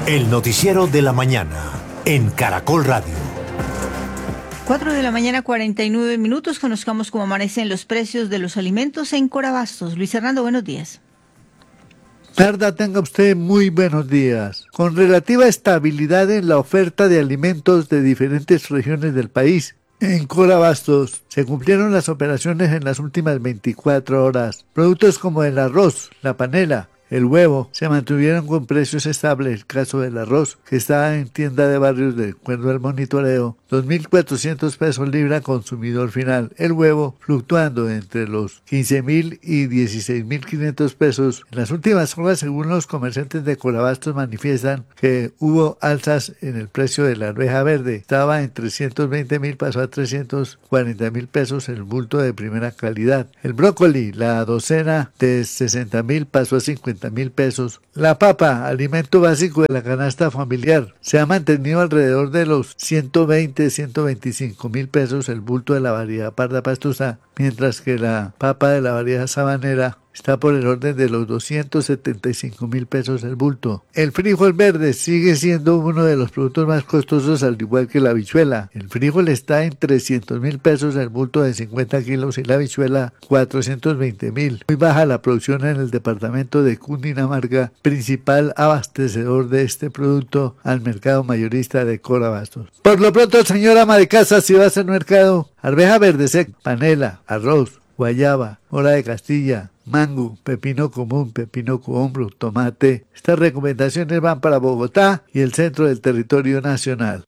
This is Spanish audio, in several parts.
El noticiero de la mañana en Caracol Radio. 4 de la mañana, 49 minutos. Conozcamos cómo amanecen los precios de los alimentos en Corabastos. Luis Hernando, buenos días. Narda, tenga usted muy buenos días. Con relativa estabilidad en la oferta de alimentos de diferentes regiones del país, en Corabastos se cumplieron las operaciones en las últimas 24 horas. Productos como el arroz, la panela, el huevo se mantuvieron con precios estables. El caso del arroz, que está en tienda de barrios de acuerdo al monitoreo, 2.400 pesos libra consumidor final. El huevo fluctuando entre los 15.000 y 16.500 pesos. En las últimas horas, según los comerciantes de Corabastos, manifiestan que hubo alzas en el precio de la arveja verde. Estaba en 320.000, pasó a 340.000 pesos el bulto de primera calidad. El brócoli, la docena de 60.000, pasó a 50.000 pesos. La papa, alimento básico de la canasta familiar, se ha mantenido alrededor de los 125.000 pesos el bulto de la variedad parda pastusa, mientras que la papa de la variedad sabanera está por el orden de los 275.000 pesos el bulto. El frijol verde sigue siendo uno de los productos más costosos, al igual que la habichuela. El frijol está en 300.000 pesos el bulto de 50 kilos y la habichuela 420.000. Muy baja la producción en el departamento de Cundinamarca, principal abastecedor de este producto al mercado mayorista de Corabastos. Por lo pronto, señora ama de casa, si vas al mercado, arveja verde seca, panela, arroz, guayaba, mora de Castilla, mango, pepino común, pepino cohombro, tomate. Estas recomendaciones van para Bogotá y el centro del territorio nacional.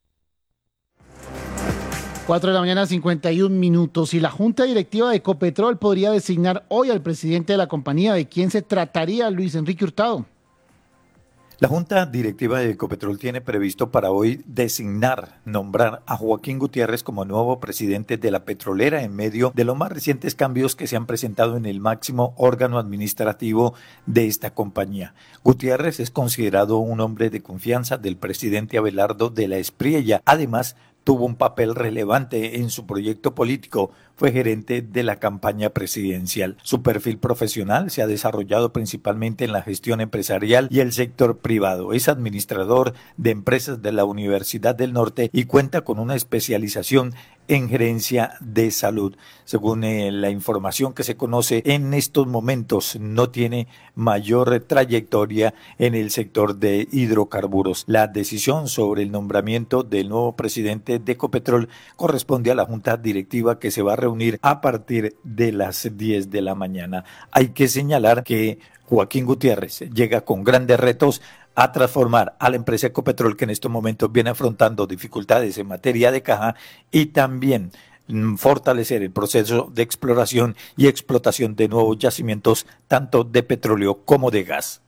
4 de la mañana, 51 minutos. Y la Junta Directiva de Ecopetrol podría designar hoy al presidente de la compañía. ¿De quién se trataría, Luis Enrique Hurtado? La Junta Directiva de Ecopetrol tiene previsto para hoy nombrar a Joaquín Gutiérrez como nuevo presidente de la petrolera en medio de los más recientes cambios que se han presentado en el máximo órgano administrativo de esta compañía. Gutiérrez es considerado un hombre de confianza del presidente Abelardo de la Espriella. Además, tuvo un papel relevante en su proyecto político, fue gerente de la campaña presidencial. Su perfil profesional se ha desarrollado principalmente en la gestión empresarial y el sector privado. Es administrador de empresas de la Universidad del Norte y cuenta con una especialización en gerencia de salud. Según la información que se conoce en estos momentos, no tiene mayor trayectoria en el sector de hidrocarburos. La decisión sobre el nombramiento del nuevo presidente de Ecopetrol corresponde a la Junta Directiva, que se va a reunir a partir de las 10 de la mañana. Hay que señalar que Joaquín Gutiérrez llega con grandes retos a transformar a la empresa Ecopetrol, que en estos momentos viene afrontando dificultades en materia de caja, y también fortalecer el proceso de exploración y explotación de nuevos yacimientos, tanto de petróleo como de gas.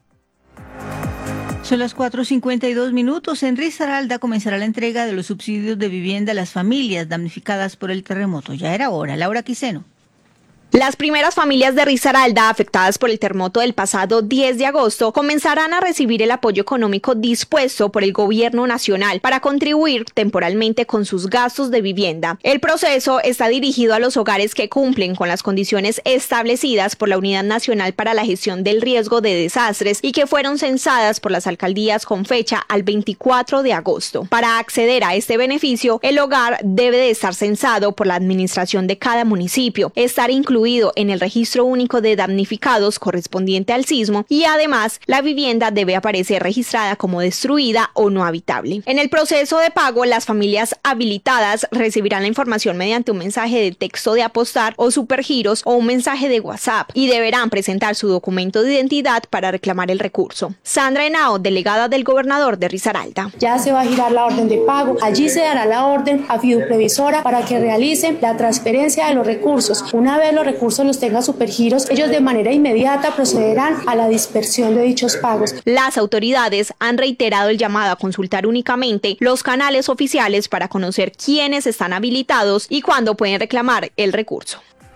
Son las 4:52 minutos. En Risaralda comenzará la entrega de los subsidios de vivienda a las familias damnificadas por el terremoto. Ya era hora. Laura Quiseno. Las primeras familias de Risaralda afectadas por el terremoto del pasado 10 de agosto comenzarán a recibir el apoyo económico dispuesto por el gobierno nacional para contribuir temporalmente con sus gastos de vivienda. El proceso está dirigido a los hogares que cumplen con las condiciones establecidas por la Unidad Nacional para la Gestión del Riesgo de Desastres y que fueron censadas por las alcaldías con fecha al 24 de agosto. Para acceder a este beneficio, el hogar debe de estar censado por la administración de cada municipio, estar incluido en el registro único de damnificados correspondiente al sismo, y además la vivienda debe aparecer registrada como destruida o no habitable. En el proceso de pago, las familias habilitadas recibirán la información mediante un mensaje de texto de Apostar o Supergiros o un mensaje de WhatsApp, y deberán presentar su documento de identidad para reclamar el recurso. Sandra Henao, delegada del gobernador de Risaralda. Ya se va a girar la orden de pago, allí se dará la orden a Fiduprevisora para que realicen la transferencia de los recursos. Una vez los recursos los tenga Supergiros, ellos de manera inmediata procederán a la dispersión de dichos pagos. Las autoridades han reiterado el llamado a consultar únicamente los canales oficiales para conocer quiénes están habilitados y cuándo pueden reclamar el recurso.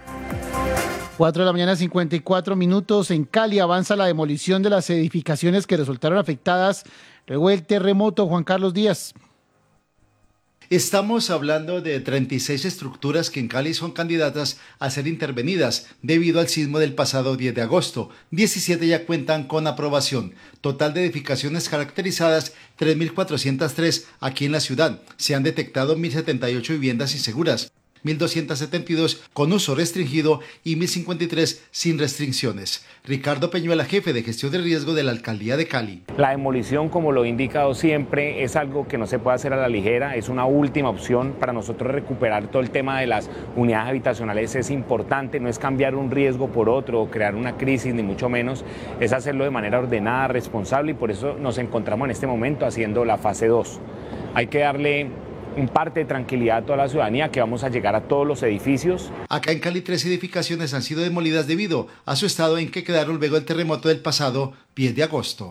4 de la mañana, 54 minutos. En Cali avanza la demolición de las edificaciones que resultaron afectadas luego del terremoto. Juan Carlos Díaz. Estamos hablando de 36 estructuras que en Cali son candidatas a ser intervenidas debido al sismo del pasado 10 de agosto. 17 ya cuentan con aprobación. Total de edificaciones caracterizadas 3.403 aquí en la ciudad. Se han detectado 1.078 viviendas inseguras, 1.272 con uso restringido y 1.053 sin restricciones. Ricardo Peñuela, jefe de gestión de riesgo de la Alcaldía de Cali. La demolición, como lo he indicado siempre, es algo que no se puede hacer a la ligera, es una última opción. Para nosotros recuperar todo el tema de las unidades habitacionales es importante, no es cambiar un riesgo por otro o crear una crisis, ni mucho menos, es hacerlo de manera ordenada, responsable, y por eso nos encontramos en este momento haciendo la fase 2. Hay que darle un parte de tranquilidad a toda la ciudadanía, que vamos a llegar a todos los edificios. Acá en Cali 3 edificaciones han sido demolidas debido a su estado en que quedaron luego del terremoto del pasado 10 de agosto.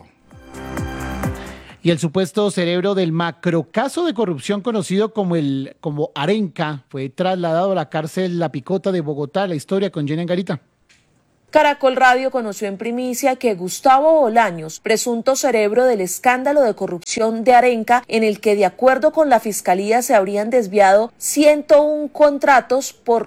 Y el supuesto cerebro del macrocaso de corrupción conocido como Arenca fue trasladado a la cárcel La Picota de Bogotá. La historia con Jenny Angarita. Caracol Radio conoció en primicia que Gustavo Bolaños, presunto cerebro del escándalo de corrupción de Arenca, en el que de acuerdo con la Fiscalía se habrían desviado 101 contratos por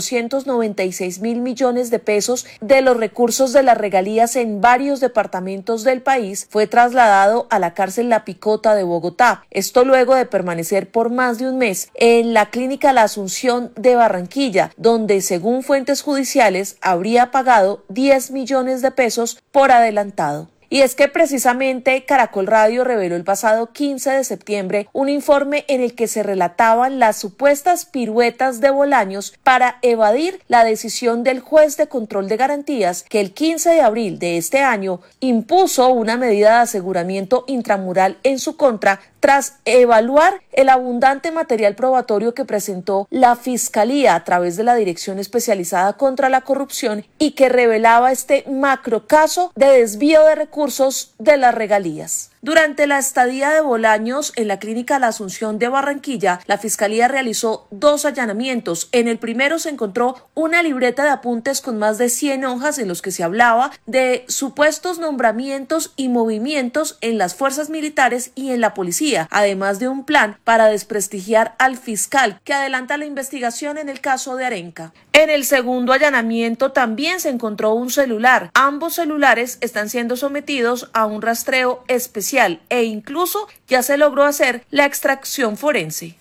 496.000 millones de pesos de los recursos de las regalías en varios departamentos del país, fue trasladado a la cárcel La Picota de Bogotá. Esto luego de permanecer por más de un mes en la clínica La Asunción de Barranquilla, donde según fuentes judiciales habría pagado 10 millones de pesos por adelantado. Y es que precisamente Caracol Radio reveló el pasado 15 de septiembre un informe en el que se relataban las supuestas piruetas de Bolaños para evadir la decisión del juez de control de garantías que el 15 de abril de este año impuso una medida de aseguramiento intramural en su contra tras evaluar el abundante material probatorio que presentó la Fiscalía a través de la Dirección Especializada contra la Corrupción y que revelaba este macrocaso de desvío de recursos de las regalías. Durante la estadía de Bolaños en la clínica La Asunción de Barranquilla, la Fiscalía realizó 2 allanamientos. En el primero se encontró una libreta de apuntes con más de 100 hojas en los que se hablaba de supuestos nombramientos y movimientos en las fuerzas militares y en la policía, además de un plan para desprestigiar al fiscal que adelanta la investigación en el caso de Arenca. En el segundo allanamiento también se encontró un celular. Ambos celulares están siendo sometidos a un rastreo especial e incluso ya se logró hacer la extracción forense.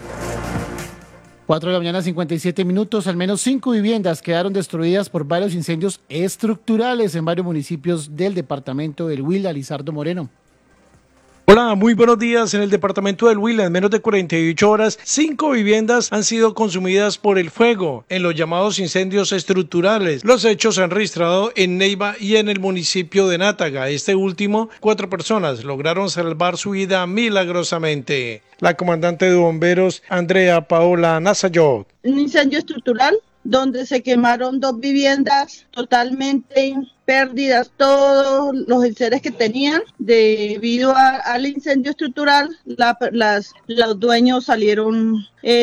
4 de la mañana, 57 minutos. Al menos 5 viviendas quedaron destruidas por varios incendios estructurales en varios municipios del departamento del Huila. Lizardo Moreno. Hola, muy buenos días. En el departamento del Huila, en menos de 48 horas, 5 viviendas han sido consumidas por el fuego en los llamados incendios estructurales. Los hechos se han registrado en Neiva y en el municipio de Nátaga. Este último, 4 personas lograron salvar su vida milagrosamente. La comandante de bomberos, Andrea Paola Nazayot. Un incendio estructural donde se quemaron 2 viviendas totalmente pérdidas, todos los enseres que tenían debido al incendio estructural. Los dueños salieron,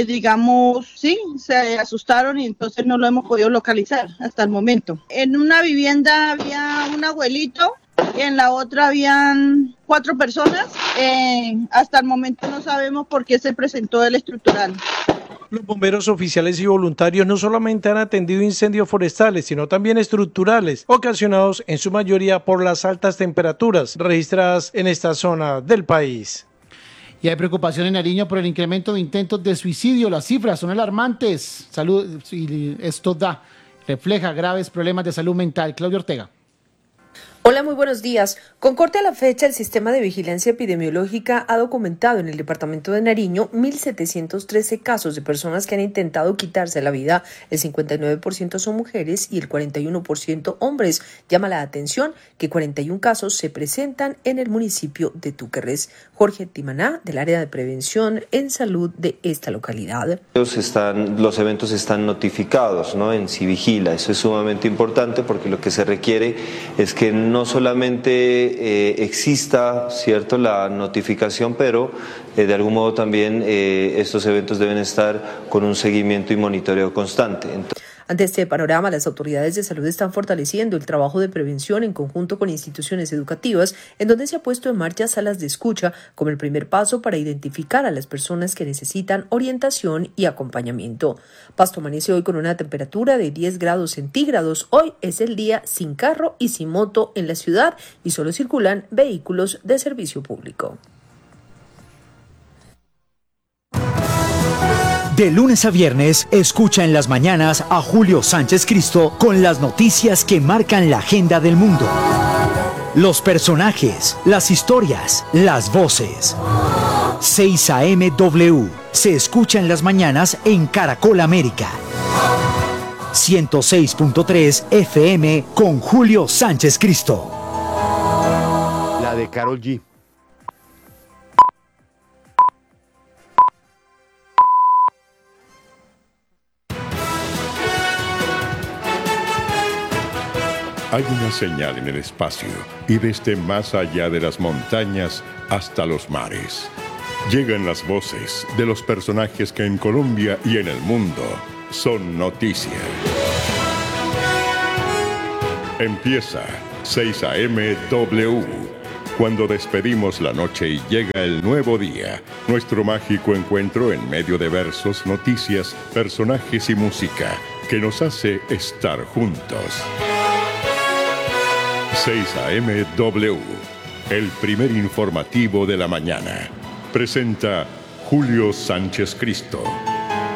se asustaron y entonces no lo hemos podido localizar hasta el momento. En una vivienda había un abuelito y en la otra habían 4 personas. Hasta el momento no sabemos por qué se presentó el estructural. Los bomberos oficiales y voluntarios no solamente han atendido incendios forestales, sino también estructurales, ocasionados en su mayoría por las altas temperaturas registradas en esta zona del país. Y hay preocupación en Nariño por el incremento de intentos de suicidio. Las cifras son alarmantes. Esto refleja graves problemas de salud mental. Claudia Ortega. Hola, muy buenos días. Con corte a la fecha, el Sistema de Vigilancia Epidemiológica ha documentado en el departamento de Nariño 1.713 casos de personas que han intentado quitarse la vida. El 59% son mujeres y el 41% hombres. Llama la atención que 41 casos se presentan en el municipio de Túquerres. Jorge Timaná, del área de prevención en salud de esta localidad. Los eventos están notificados, ¿no? En Civigila. Eso es sumamente importante porque lo que se requiere es que no solamente exista, ¿cierto?, la notificación, pero de algún modo también estos eventos deben estar con un seguimiento y monitoreo constante. Ante este panorama, las autoridades de salud están fortaleciendo el trabajo de prevención en conjunto con instituciones educativas, en donde se ha puesto en marcha salas de escucha como el primer paso para identificar a las personas que necesitan orientación y acompañamiento. Pasto amanece hoy con una temperatura de 10 grados centígrados. Hoy es el día sin carro y sin moto en la ciudad y solo circulan vehículos de servicio público. De lunes a viernes, escucha en las mañanas a Julio Sánchez Cristo con las noticias que marcan la agenda del mundo. Los personajes, las historias, las voces. 6 a.m. W. Se escucha en las mañanas en Caracol América. 106.3 FM con Julio Sánchez Cristo. La de Karol G. Hay una señal en el espacio y desde más allá de las montañas hasta los mares. Llegan las voces de los personajes que en Colombia y en el mundo son noticia. Empieza 6 a.m. W. Cuando despedimos la noche y llega el nuevo día, nuestro mágico encuentro en medio de versos, noticias, personajes y música que nos hace estar juntos. 6 a.m. W, el primer informativo de la mañana. Presenta Julio Sánchez Cristo.